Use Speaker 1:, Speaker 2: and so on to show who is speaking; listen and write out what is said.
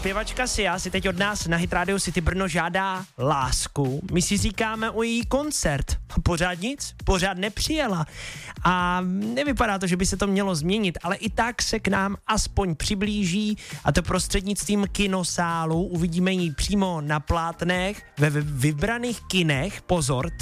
Speaker 1: Zpěvačka Sia si teď od nás na Hit Radio City Brno žádá lásku. My si říkáme o její koncert. Pořád nic, pořád nepřijela. A nevypadá to, že by se to mělo změnit, ale i tak se k nám aspoň přiblíží, a to prostřednictvím kinosálu. Uvidíme ji přímo na plátnech, ve vybraných kinech, pozor,